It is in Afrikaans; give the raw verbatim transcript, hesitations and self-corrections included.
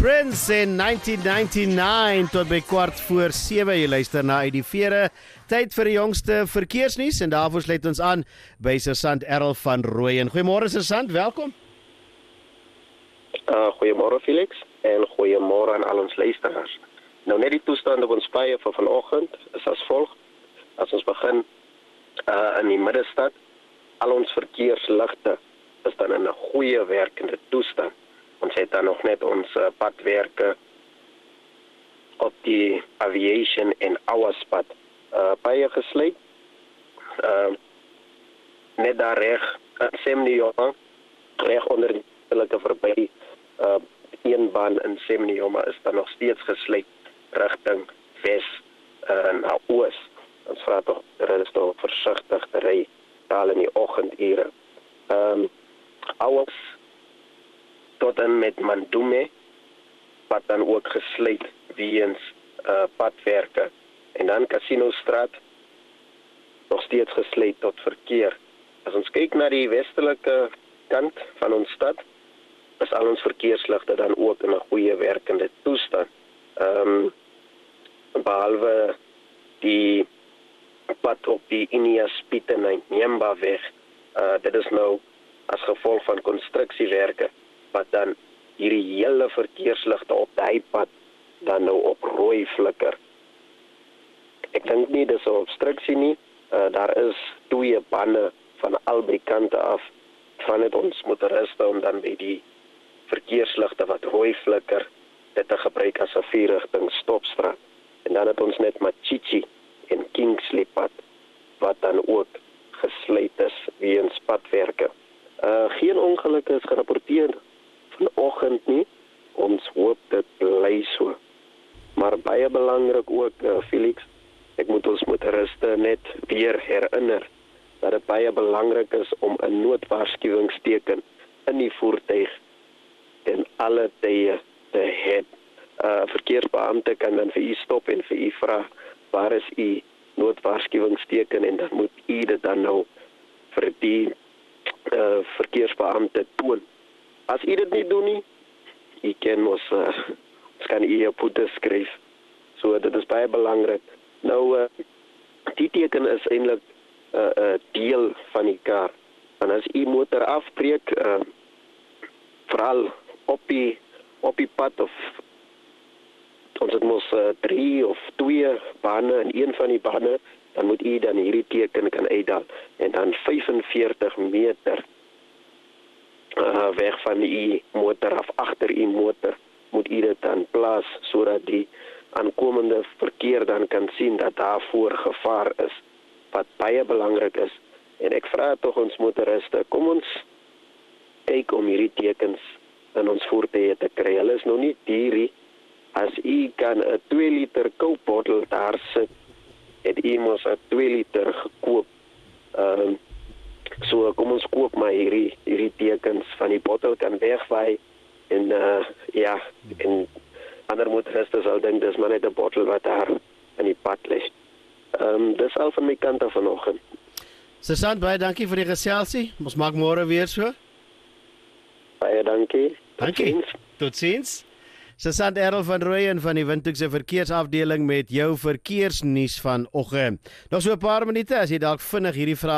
Prince in negentien negenennegentig tot by kwart voor sewe. Jy luister na uit die vere. Tyd vir die jongste verkeersnuus en daarvoor sluit ons aan by Sergeant Errol van Rooyen. Goeiemôre Sergeant, welkom. Uh, goeiemôre Felix en goeiemôre aan al ons luisteraars. Nou net die toestand op ons paaie vir vanoggend is as volg. As ons begin uh, in die middestad, al ons verkeersligte is dan in 'n goeie werkende toestand. Ons het dan nog net ons uh, padwerke op die aviation en ouerspad uh, paaie gesluit. Uh, net daar reg, uh, Semnioma, reg onder die telke verby, uh, een baan in Semnioma is dan nog steeds gesluit rigting wes uh, na oos. Ons vra toch, er is toch versigtig te ry, taal in die oggendure. Um, ouers tot en met Mandume, wat dan ook gesluit weens uh, padwerke. En dan Casino Straat, nog steeds gesluit tot verkeer. As ons kyk na die westelike kant van ons stad, is al ons verkeersligte dan ook in 'n goeie werkende toestand. Um, behalwe die pad op die Ineas Pietermyn Nyemba weg, uh, dit is nou as gevolg van konstruksiewerke, wat dan hierdie hele verkeersligte op die pad dan nou op rooi flikker. Ek dink nie dis 'n obstruksie nie, uh, daar is twee bande van albei kante af, van het ons motoriste om dan by die verkeersligte wat rooi flikker, dit te gebruik as 'n vierrigting stopstraat. En dan het ons net Machichi en Kingsley pad, wat dan ook gesluit is weens padwerke. Uh, geen ongelukke is gerapporteer vanoggend nie, ons hoop dit bly so. Maar baie belangrik ook, uh, Felix, ek moet ons motoriste net weer herinner, dat dit baie belangrik is om 'n noodwaarskuwingsteken in die voertuig ten alle tye te hê. Uh, verkeersbeampte kan dan vir u stop en vir u vra, waar is u noodwaarskuwingsteken, en dan moet u dit dan nou vir die uh, verkeersbeampte toon. As u dit nie doen nie, u ken ons, uh, ons kan u 'n boete skryf. So dit is baie belangrik. Nou, uh, die teken is eintlik 'n uh, uh, deel van die kar. En as u motor afbreek, uh, veral op die, op die pad, of ons het mos uh, drie of twee bane in een van die bane, dan moet u dan hierdie teken kan uitdaal. En dan vyfenveertig meter uh, weg van u motor af, agter u motor, moet u dit dan plaas, sodat die aankomende verkeer dan kan sien dat daar voor gevaar is, wat baie belangrik is. En ek vra tog ons motoriste, kom ons kyk om hierdie tekens in ons voertuie te kry. Hulle is nog nie duur. As u kan 'n twee liter kookbottel daar sit, het u mos 'n twee liter gekoop. Uh, so kom ons koop maar hierdie, hierdie tekens van die bottel kan wegwaai. En uh, ja, en ander motoriste sal dink dis maar net 'n bottel wat daar in die pad lê. Um, dis al van my kant af vanoggend. Sergeant, baie dankie vir die geselsie. Ons maak môre weer so. Baie dankie. Dankie. Tot ziens. Sergeant Errol van Rooyen van die Windhoek se verkeersafdeling met jou verkeersnuus vanoggend. Nog so 'n paar minute as jy dalk vinnig hierdie vraag